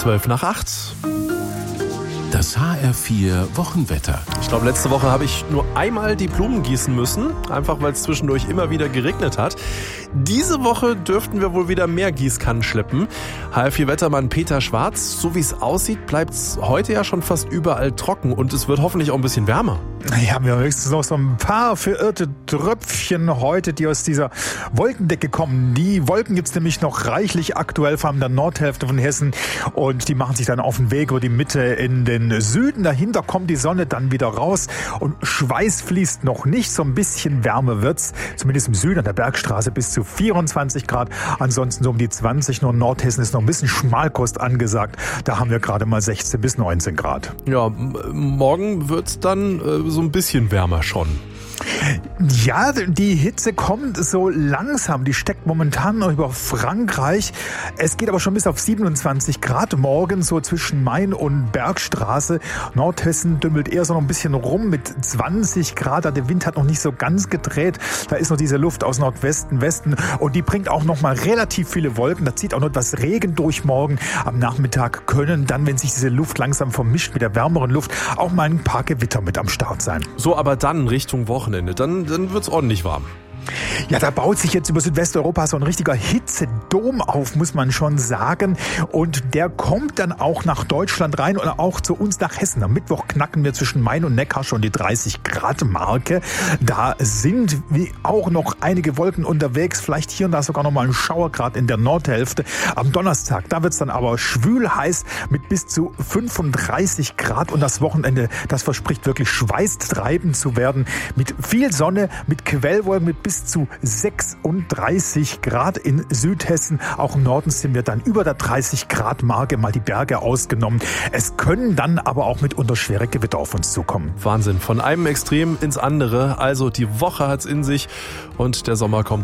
7:12. Das HR4 Wochenwetter. Ich glaube, letzte Woche habe ich nur einmal die Blumen gießen müssen, einfach weil es zwischendurch immer wieder geregnet hat. Diese Woche dürften wir wohl wieder mehr Gießkannen schleppen. HR4-Wettermann Peter Schwarz, so wie es aussieht, bleibt es heute ja schon fast überall trocken und es wird hoffentlich auch ein bisschen wärmer. Ja, wir haben höchstens noch so ein paar verirrte Tröpfchen heute, die aus dieser Wolkendecke kommen. Die Wolken gibt's nämlich noch reichlich aktuell, vor allem in der Nordhälfte von Hessen. Und die machen sich dann auf den Weg über die Mitte in den Süden. Dahinter kommt die Sonne dann wieder raus und Schweiß fließt noch nicht. So ein bisschen Wärme wird's, zumindest im Süden an der Bergstraße bis zu 24 Grad. Ansonsten so um die 20. Nur in Nordhessen ist noch ein bisschen Schmalkost angesagt. Da haben wir gerade mal 16 bis 19 Grad. Ja, morgen wird's dann so ein bisschen wärmer schon. Ja, die Hitze kommt so langsam. Die steckt momentan noch über Frankreich. Es geht aber schon bis auf 27 Grad morgen, so zwischen Main und Bergstraße. Nordhessen dümmelt eher so noch ein bisschen rum mit 20 Grad. Der Wind hat noch nicht so ganz gedreht. Da ist noch diese Luft aus Nordwesten, Westen. Und die bringt auch noch mal relativ viele Wolken. Da zieht auch noch etwas Regen durch morgen. Am Nachmittag können dann, wenn sich diese Luft langsam vermischt mit der wärmeren Luft, auch mal ein paar Gewitter mit am Start sein. So, aber dann Richtung Wochenende. Dann wird's ordentlich warm. Ja, da baut sich jetzt über Südwesteuropa so ein richtiger Hitzedom auf, muss man schon sagen. Und der kommt dann auch nach Deutschland rein und auch zu uns nach Hessen. Am Mittwoch knacken wir zwischen Main und Neckar schon die 30-Grad-Marke. Da sind wie auch noch einige Wolken unterwegs. Vielleicht hier und da sogar noch mal ein Schauergrad in der Nordhälfte. Am Donnerstag, da wird's dann aber schwül heiß mit bis zu 35 Grad. Und das Wochenende, das verspricht wirklich schweißtreibend zu werden. Mit viel Sonne, mit Quellwolken, mit bis zu 36 Grad in Südhessen. Auch im Norden sind wir dann über der 30-Grad-Marke, mal die Berge ausgenommen. Es können dann aber auch mitunter schwere Gewitter auf uns zukommen. Wahnsinn, von einem Extrem ins andere. Also die Woche hat's in sich und der Sommer kommt